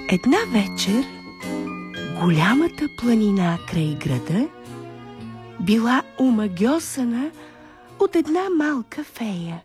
Една вечер голямата планина край града била омагьосана от една малка фея.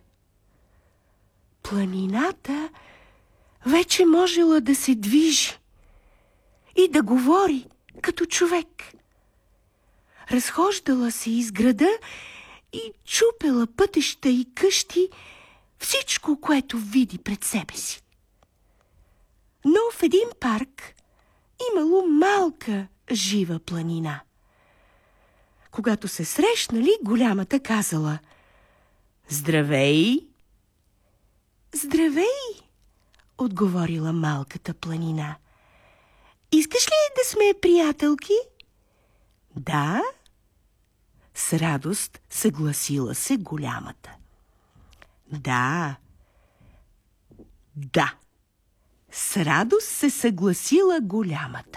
Планината вече можела да се движи и да говори като човек. Разхождала се из града и чупела пътища и къщи, всичко, което види пред себе си. Но в един парк имало малка жива планина. Когато се срещнали, голямата казала: „Здравей!“ „Здравей!“ отговорила малката планина. „Искаш ли да сме приятелки?“ „Да!“ с радост съгласила се голямата. „Да!“ „Да!“ с радост се съгласила голямата.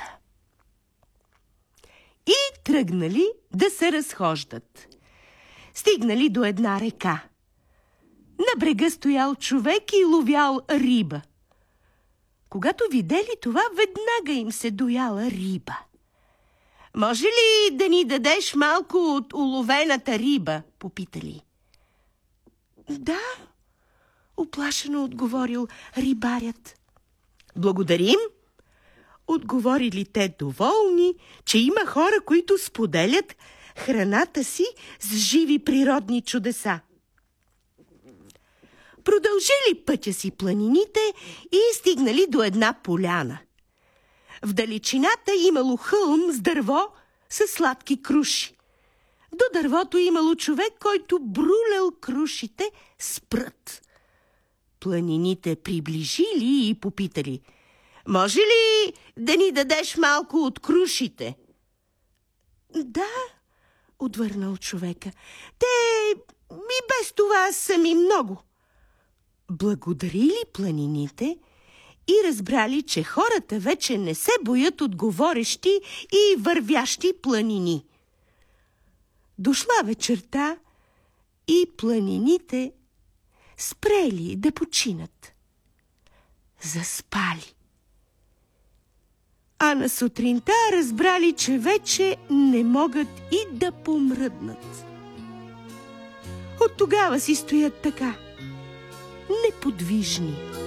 И тръгнали да се разхождат. Стигнали до една река. На брега стоял човек и ловял риба. Когато видели това, веднага им се дояла риба. „Може ли да ни дадеш малко от уловената риба?“ попитали. „Да“, уплашено отговорил рибарят. „Благодарим“, отговорили те, доволни, че има хора, които споделят храната си с живи природни чудеса. Продължили пътя си планините и стигнали до една поляна. В далечината имало хълм с дърво със сладки круши. До дървото имало човек, който брулял крушите с прът. Планините приближили и попитали: „Може ли да ни дадеш малко от крушите?“ „Да“, отвърнал човека. „Те и без това са ми много.“ Благодарили планините и разбрали, че хората вече не се боят от говорещи и вървящи планини. Дошла вечерта и планините спрели да починат. Заспали. А на сутринта разбрали, че вече не могат и да помръднат. От тогава си стоят така, неподвижни.